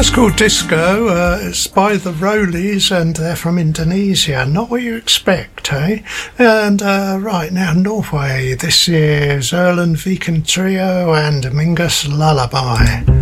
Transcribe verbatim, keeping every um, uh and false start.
That's called Disco. Uh, it's by the Rollies and they're from Indonesia. Not what you expect, eh? And uh, right now, Norway. This is Erlen Viken Trio and Mingus Lullaby.